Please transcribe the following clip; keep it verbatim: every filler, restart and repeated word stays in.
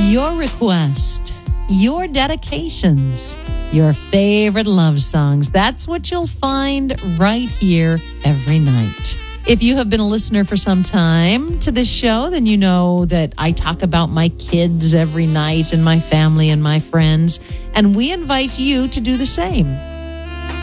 your request, your dedications, your favorite love songs. That's what you'll find right here every night. If you have been a listener for some time to this show, then you know that I talk about my kids every night and my family and my friends, and we invite you to do the same.